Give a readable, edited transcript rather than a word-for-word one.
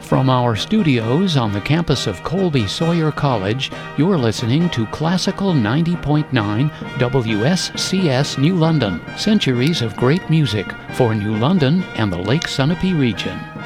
From our studios on the campus of Colby Sawyer College, you're listening to Classical 90.9 WSCS New London, centuries of great music for New London and the Lake Sunapee region.